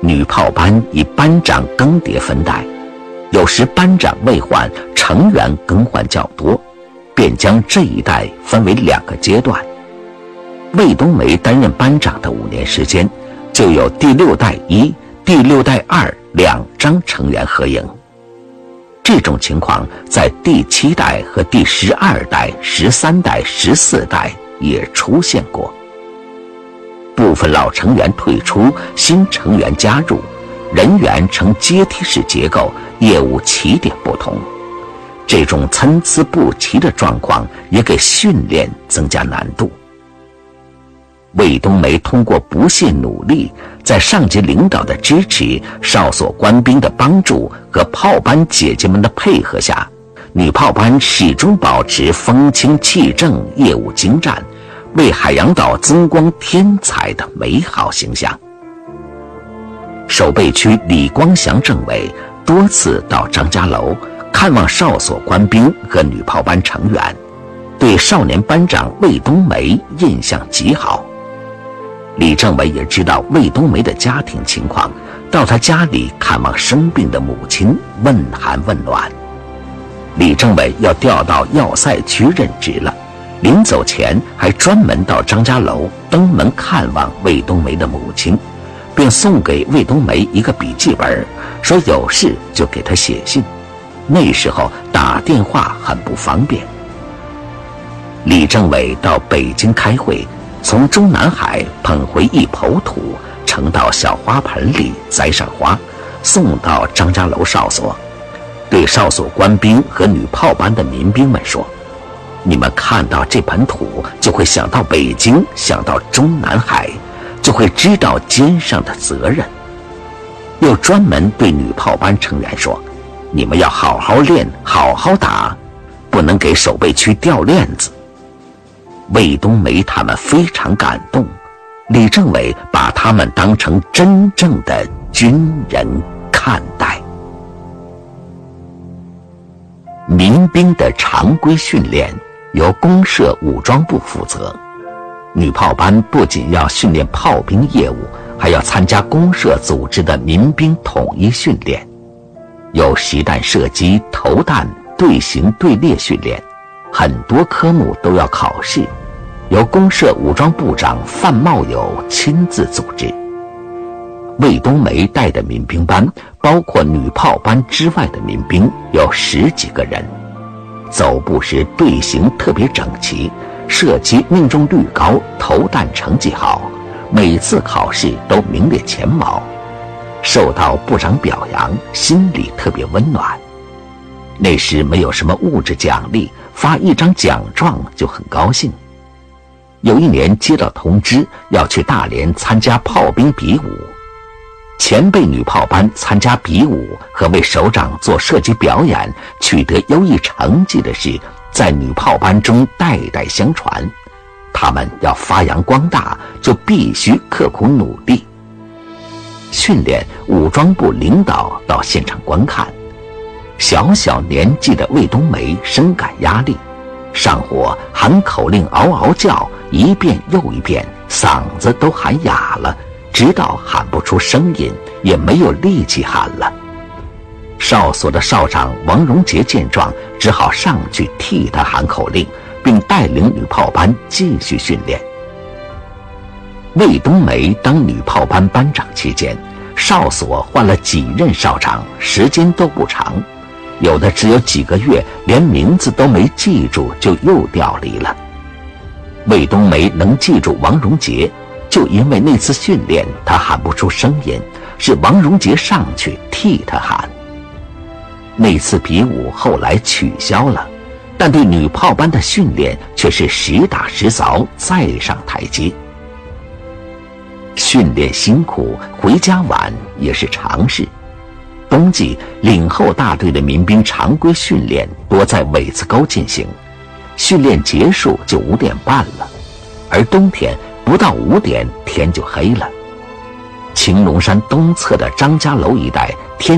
女炮班以班长更迭分代，有时班长未换，成员更换较多，便将这一代分为2个阶段。魏冬梅担任班长的5年时间，就有第6代1、第6代22张成员合影。这种情况在第7代和第12代、13代、14代也出现过。部分老成员退出，新成员加入，人员呈阶梯式结构，业务起点不同。这种参差不齐的状况也给训练增加难度。魏冬梅通过不懈努力，在上级领导的支持、哨所官兵的帮助和炮班姐姐们的配合下，女炮班始终保持风清气正、业务精湛，为海洋岛增光添彩的美好形象。守备区李光祥政委多次到张家楼看望哨所官兵和女炮班成员，对少年班长魏冬梅印象极好。李政委也知道魏冬梅的家庭情况，到他家里看望生病的母亲，问寒问暖。李政委要调到要塞区任职了，临走前还专门到张家楼登门看望魏冬梅的母亲，并送给魏冬梅一个笔记本，说有事就给她写信。那时候打电话很不方便。李政委到北京开会，从中南海捧回一抔土，盛到小花盆里栽上花，送到张家楼哨所，对哨所官兵和女炮班的民兵们说：你们看到这盆土就会想到北京，想到中南海，就会知道肩上的责任。又专门对女炮班成员说：你们要好好练，好好打，不能给守备区掉链子。魏冬梅他们非常感动，李政委把他们当成真正的军人看待。民兵的常规训练由公社武装部负责，女炮班不仅要训练炮兵业务，还要参加公社组织的民兵统一训练，有实弹射击、投弹、队形队列训练，很多科目都要考试，由公社武装部长范茂友亲自组织。魏冬梅带的民兵班，包括女炮班之外的民兵有10几个人，走步时队形特别整齐，射击命中率高，投弹成绩好，每次考试都名列前茅，受到部长表扬，心里特别温暖。那时没有什么物质奖励，发一张奖状就很高兴。有一年接到通知要去大连参加炮兵比武，前辈女炮班参加比武和为首长做射击表演取得优异成绩的事，在女炮班中代代相传，他们要发扬光大，就必须刻苦努力。训练武装部领导到现场观看，小小年纪的魏冬梅深感压力，上火喊口令嗷嗷叫，一遍又一遍，嗓子都喊哑了，直到喊不出声音，也没有力气喊了。哨所的哨长王荣杰见状，只好上去替他喊口令，并带领女炮班继续训练。魏冬梅当女炮班班长期间，哨所换了几任哨长，时间都不长，有的只有几个月，连名字都没记住就又调离了。魏冬梅能记住王荣杰，就因为那次训练他喊不出声音，是王荣杰上去替他喊。那次比武后来取消了，但对女炮班的训练却是实打实凿，再上台阶。训练辛苦，回家晚也是常事。冬季领后大队的民兵常规训练多在苇子沟进行，训练结束就5点半了，而冬天不到5点天就黑了。青龙山东侧的张家楼一带天